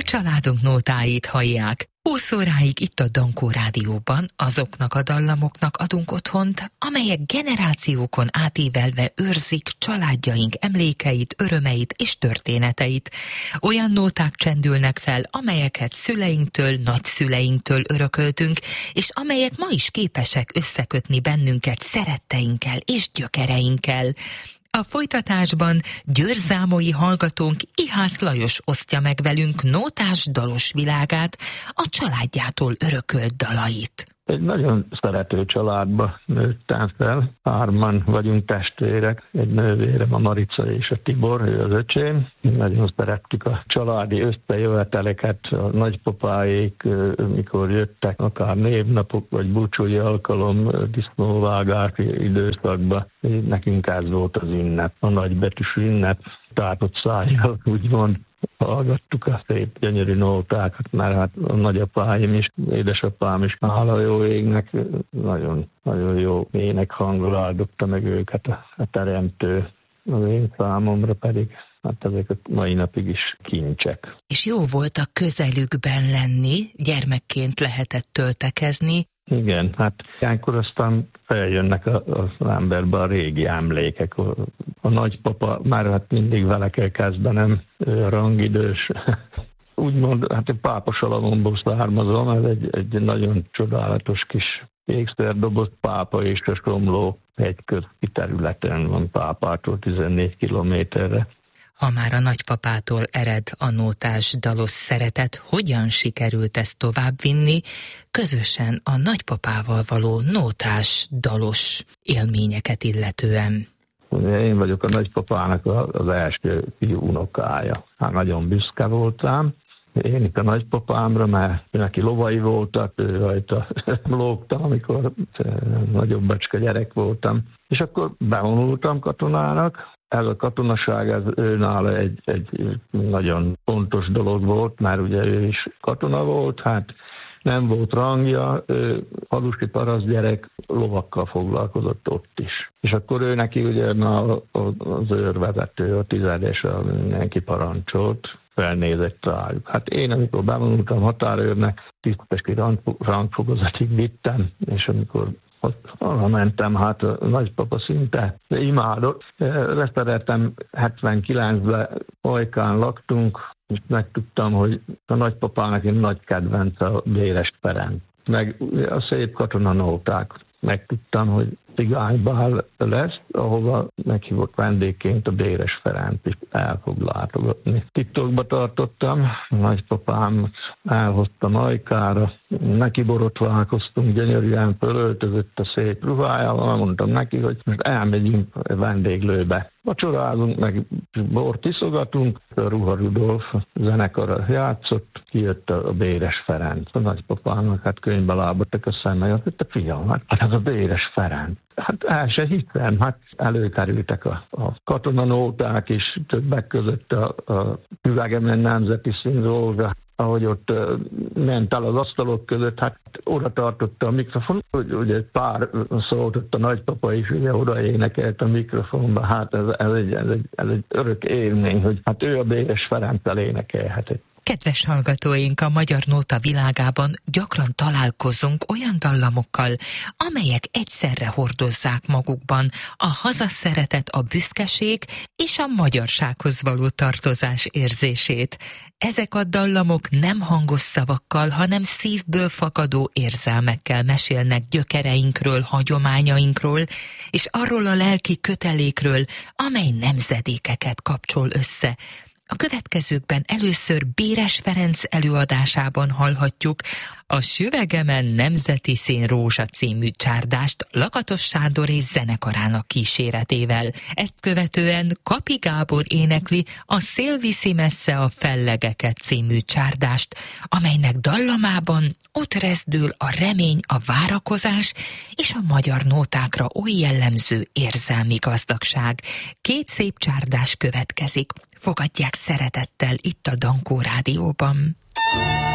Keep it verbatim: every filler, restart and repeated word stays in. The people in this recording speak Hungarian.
családunk nótáit hallják. húsz óráig itt a Dankó Rádióban azoknak a dallamoknak adunk otthont, amelyek generációkon átívelve őrzik családjaink emlékeit, örömeit és történeteit. Olyan nóták csendülnek fel, amelyeket szüleinktől, nagyszüleinktől örököltünk, és amelyek ma is képesek összekötni bennünket szeretteinkkel és gyökereinkkel. A folytatásban győrzámoi hallgatónk Ihász Lajos osztja meg velünk nótás dalos világát, a családjától örökölt dalait. Egy nagyon szerető családba nőttem fel, hárman vagyunk testvérek, egy nővérem, a Marica és a Tibor, ő az öcsém. Nagyon szerettük a családi összejöveteleket, a nagypapáik, mikor jöttek, akár névnapok vagy búcsúi alkalom, disznóvágás időszakban, nekünk ez volt az ünnep, a nagybetűs ünnep, tátott szájjal, úgymond. Hallgattuk a szép, gyönyörű nótákat, mert hát a nagyapáim is, édesapám is, hála jó égnek, nagyon, nagyon jó énekhanggal áldotta meg őket a, a teremtő. Az én számomra pedig hát ezek a mai napig is kincsek. És jó volt a közelükben lenni, gyermekként lehetett töltekezni. Igen, hát ilyenkor aztán feljönnek az emberbe a régi emlékek. A, a nagypapa már hát mindig vele kell kezdenem, rangidős. Úgymond, hát egy Pápa Salamomból származom, ez egy, egy nagyon csodálatos kis ékszerdoboz pápa és a Somló hegyközti területen van, Pápától tizennégy kilométerre. Ha már a nagypapától ered a nótás dalos szeretet, hogyan sikerült ezt továbbvinni, közösen a nagypapával való nótás dalos élményeket illetően? Én vagyok a nagypapának az első fiú unokája. Hát nagyon büszke voltam. Én itt a nagypapámra, mert neki lovai voltak, ő rajta lógtam, amikor nagyobb bacska gyerek voltam. És akkor bevonultam katonának. Ez a katonaság, ez őnála egy, egy nagyon fontos dolog volt, mert ugye ő is katona volt, hát nem volt rangja, ő falusi parasztgyerek, lovakkal foglalkozott ott is. És akkor ő neki ugye az őrvezető, a tizedes, neki parancsolt, felnézett rájuk. Hát én, amikor bevonultam határőrnek, tisztpesti rangfokozatig vittem, és amikor arra mentem, hát a nagypapa szinte imádott. Leszereltem hetvenkilencben, Ajkán laktunk, és megtudtam, hogy a nagypapának egy nagy kedvence a Béres Ferenc. Meg a szép katonanóták. Megtudtam, hogy cigánybál lesz, ahova meghívott vendégként a Béres Ferenc is el fog látogatni. Titokba tartottam, nagypapám elhoztam Ajkára, neki borotválkoztunk, gyönyörűen fölöltözött a szép ruhájával, mondtam neki, hogy most elmegyünk a vendéglőbe. Vacsorázunk, meg bort iszogatunk, a Ruha Rudolf zenekara játszott, kijött a Béres Ferenc. A nagypapának hát könyvbe lábadtak a szemmel, hogy te fiam, hát ez a Béres Ferenc. Hát el se hittem, hát előkerültek a, a katonanóták is, többek között a, a Üvegemen Nemzeti Színzolga, ahogy ott uh, ment el az asztalok között, hát oda tartotta a mikrofon, hogy ugye egy pár szólt ott a nagypapa is, ugye oda énekelt a mikrofonba, hát ez, ez, egy, ez, egy, ez egy örök élmény, hogy hát ő a Béres Ferenccel énekelhetett. Kedves hallgatóink, a magyar nóta világában gyakran találkozunk olyan dallamokkal, amelyek egyszerre hordozzák magukban a hazaszeretet, a büszkeség és a magyarsághoz való tartozás érzését. Ezek a dallamok nem hangos szavakkal, hanem szívből fakadó érzelmekkel mesélnek gyökereinkről, hagyományainkról, és arról a lelki kötelékről, amely nemzedékeket kapcsol össze. A következőkben először Béres Ferenc előadásában hallhatjuk a Süvegemen Nemzeti Színrózsa című csárdást Lakatos Sándor és zenekarának kíséretével. Ezt követően Kapi Gábor énekli a Szél viszi messze a fellegeket című csárdást, amelynek dallamában ott rezdül a remény, a várakozás és a magyar nótákra oly jellemző érzelmi gazdagság. Két szép csárdás következik. Fogadják szeretettel itt a Dankó Rádióban.